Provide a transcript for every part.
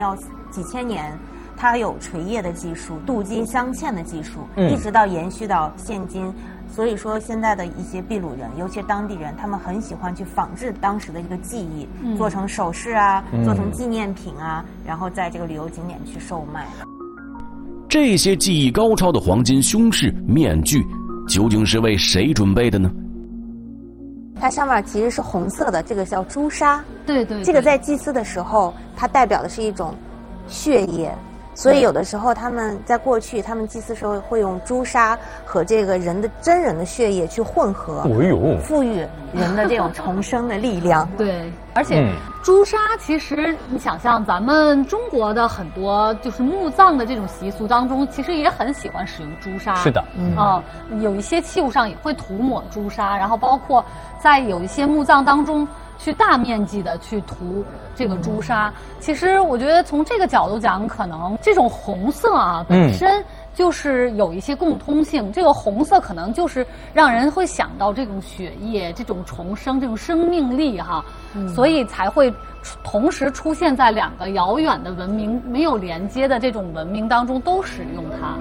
要几千年，它有锤叶的技术、镀金镶嵌的技术，一直到延续到现今。所以说，现在的一些秘鲁人，尤其是当地人，他们很喜欢去仿制当时的这个技艺，做成首饰啊，做成纪念品啊，然后在这个旅游景点去售卖。 这些技艺高超的黄金胸饰、面具，究竟是为谁准备的呢？ 它上面其实是红色的，这个叫朱砂。 对对， 这个在祭祀的时候，它代表的是一种血液。所以有的时候他们在过去，他们祭祀时候会用朱砂和这个真人的血液去混合，赋予人的这种重生的力量。 对，而且朱砂其实你想象咱们中国的很多就是墓葬的这种习俗当中，其实也很喜欢使用朱砂。 是的， 有一些器物上也会涂抹朱砂，然后包括在有一些墓葬当中去大面积的去涂这个朱砂。其实我觉得从这个角度讲，可能这种红色啊本身就是有一些共通性。这个红色可能就是让人会想到这种血液、这种重生、这种生命力哈，所以才会同时出现在两个遥远的文明没有连接的这种文明当中都使用它。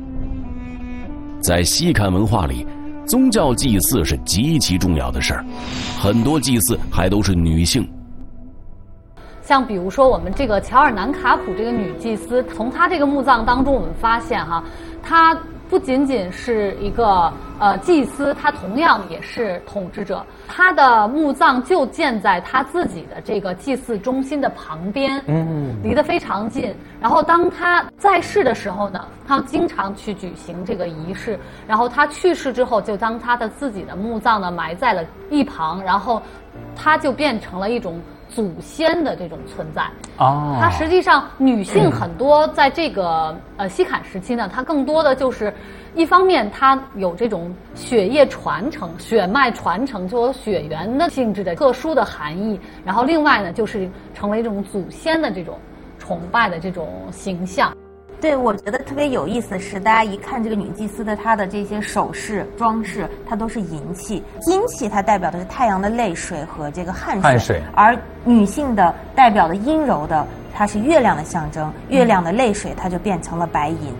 在西坎文化里，宗教祭祀是极其重要的事儿，很多祭祀还都是女性。 像比如说我们这个乔尔南卡普这个女祭司，从她这个墓葬当中我们发现哈，她不仅仅是一个祭司，她同样也是统治者。她的墓葬就建在她自己的这个祭祀中心的旁边，离得非常近。然后当她在世的时候呢，她经常去举行这个仪式。然后她去世之后，就将她的自己的墓葬呢埋在了一旁，然后她就变成了一种祖先的这种存在。它实际上女性很多在这个西坎时期呢，它更多的就是一方面它有这种血液传承、血脉传承，就有血缘的性质的特殊的含义，然后另外呢就是成为这种祖先的这种崇拜的这种形象。 对，我觉得特别有意思的是，大家一看这个女祭司的她的这些首饰装饰，它都是银器。金器它代表的是太阳的泪水和这个汗水，而女性的代表的阴柔的，它是月亮的象征，月亮的泪水它就变成了白银。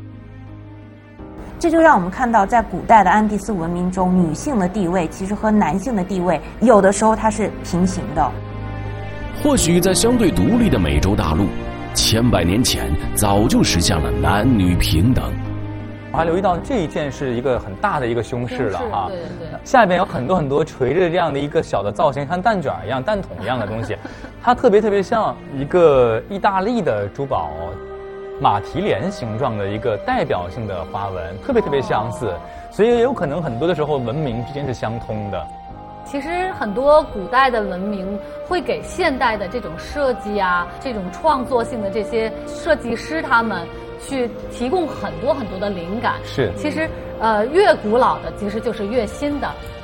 这就让我们看到，在古代的安第斯文明中，女性的地位其实和男性的地位有的时候它是平行的。 或许在相对独立的美洲大陆，千百年前早就实现了男女平等。 我还留意到这一件是一个很大的一个胸饰了啊， 对， 下边有很多垂着这样的一个小的造型，像蛋卷一样、蛋筒一样的东西，它特别像一个意大利的珠宝马蹄莲形状的一个代表性的花纹，特别相似，所以也有可能很多的时候文明之间是相通的。 其实很多古代的文明会给现代的这种设计啊，这种创作性的这些设计师他们去提供很多的灵感。 是， 其实越古老的其实就是越新的。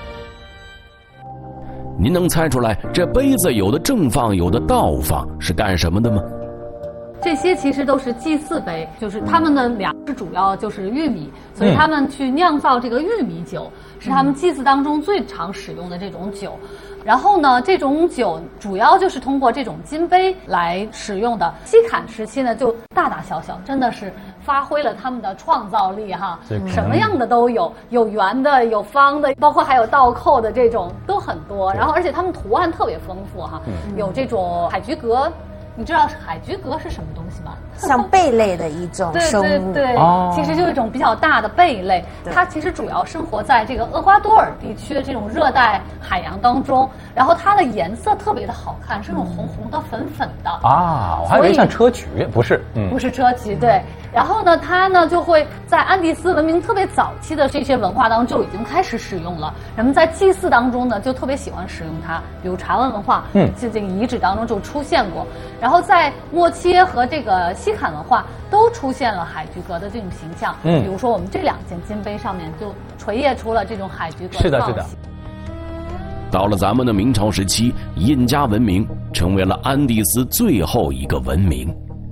您能猜出来这杯子有的正放有的倒放是干什么的吗？ 这些其实都是祭祀杯，就是他们的粮食主要就是玉米，所以他们去酿造这个玉米酒，是他们祭祀当中最常使用的这种酒。然后呢，这种酒主要就是通过这种金杯来使用的。西坎时期呢，就大大小小，真的是发挥了他们的创造力哈，什么样的都有，有圆的，有方的，包括还有倒扣的这种都很多。然后而且他们图案特别丰富哈，有这种海菊格。你知道海菊格是什么东西吗？ 像贝类的一种生物。 对，其实就是一种比较大的贝类。它其实主要生活在这个厄瓜多尔地区的这种热带海洋当中，然后它的颜色特别的好看，是那种红红的、粉粉的。 我还以为像砗磲，不是， 不是砗磲，对。然后呢，它呢就会在安第斯文明特别早期的这些文化当中就已经开始使用了。人们在祭祀当中呢，就特别喜欢使用它，比如查文文化，就这个遗址当中就出现过。然后在莫切和这个西坎文化都出现了海菊格的这种形象，比如说我们这两件金杯上面就垂叶出了这种海菊格的造型。是的。 到了咱们的明朝时期，印加文明成为了安第斯最后一个文明。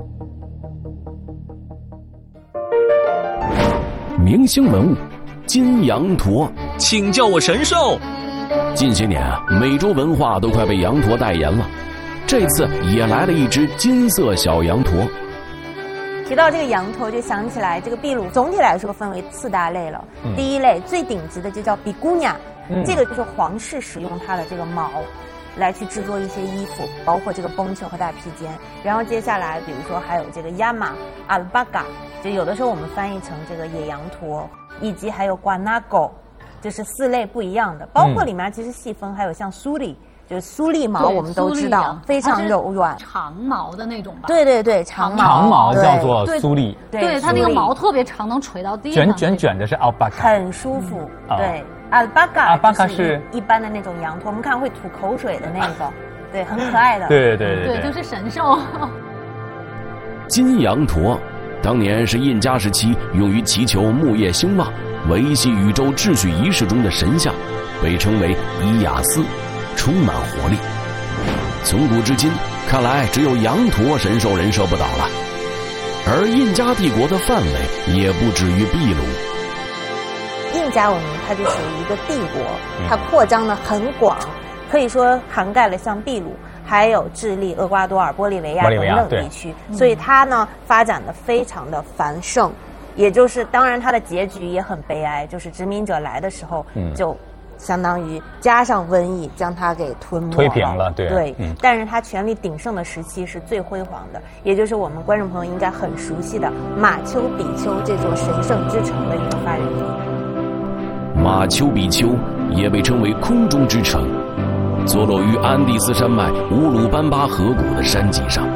明星文物金羊驼， 请叫我神兽。 近些年啊，美洲文化都快被羊驼代言了。 这次也来了一只金色小羊驼。 提到这个羊驼，就想起来这个秘鲁总体来说分为4大类了。第一类最顶级的就叫比古亚，这个就是皇室使用它的这个毛来去制作一些衣服，包括这个绷袖和大披肩。然后接下来比如说还有这个亚马、阿尔巴嘎，就有的时候我们翻译成这个野羊驼，以及还有瓜纳狗，就是4类不一样的。包括里面其实细分还有像苏里，就是苏力毛，我们都知道非常柔软， 长毛的那种吧？ 对对对，长毛。 长毛叫做苏力， 对，它那个毛特别长，能垂到地上， 卷的是阿尔巴嘎， 很舒服。对，阿尔巴嘎是一般的那种羊驼，我们看会吐口水的那个，对，很可爱的。 对， 就是神兽。 金羊驼当年是印加时期用于祈求木业兴旺、维系宇宙秩序仪式中的神像，被称为伊亚斯，充满活力。从古至今，看来只有羊驼神兽人设不倒了。而印加帝国的范围也不止于秘鲁。 印加文明它就属于一个帝国，它扩张的很广，可以说涵盖了像秘鲁、还有智利、厄瓜多尔、玻利维亚等等地区，所以它呢发展的非常的繁盛。也就是当然它的结局也很悲哀，就是殖民者来的时候就相当于加上瘟疫将它给推平了。对， 但是它权力鼎盛的时期是最辉煌的，也就是我们观众朋友应该很熟悉的马丘比丘这座神圣之城的一个发源地。 马丘比丘也被称为空中之城，坐落于安第斯山脉乌鲁班巴河谷的山脊上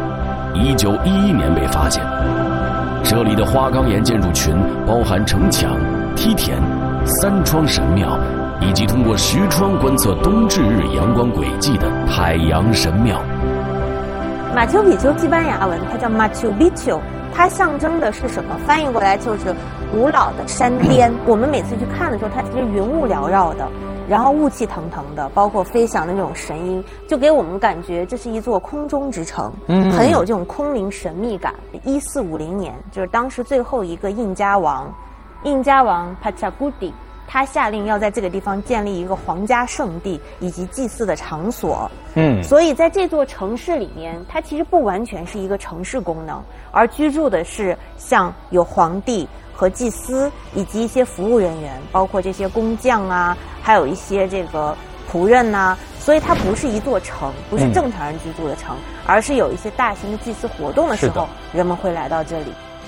，1911年被发现。这里的花岗岩建筑群包含城墙、梯田、3窗神庙，以及通过10窗观测冬至日阳光轨迹的太阳神庙。 马丘比丘西班牙文它叫 Machu Picchu， 它象征的是什么？翻译过来就是古老的山巅。我们每次去看的时候，它其实云雾缭绕的，然后雾气腾腾的，包括飞翔的那种神音，就给我们感觉这是一座空中之城，很有这种空灵神秘感。1450年，就是当时最后一个印加王帕恰古蒂，他下令要在这个地方建立一个皇家圣地以及祭祀的场所。所以在这座城市里面，它其实不完全是一个城市功能，而居住的是像有皇帝和祭司以及一些服务人员，包括这些工匠啊，还有一些这个仆人啊，所以它不是一座城，不是正常人居住的城，而是有一些大型的祭祀活动的时候，人们会来到这里。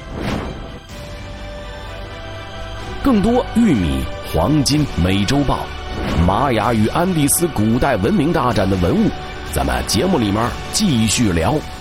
更多玉米、黄金、美洲豹、玛雅与安第斯古代文明大战的文物，咱们节目里面继续聊。